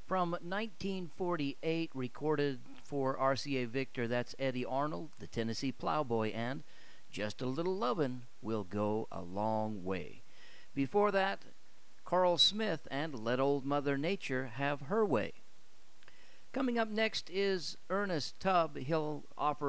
From 1948, recorded for RCA Victor, that's Eddie Arnold, the Tennessee Plowboy, and Just a Little Lovin' Will Go a Long Way. Before that, Carl Smith and Let Old Mother Nature Have Her Way. Coming up next is Ernest Tubb. He'll offer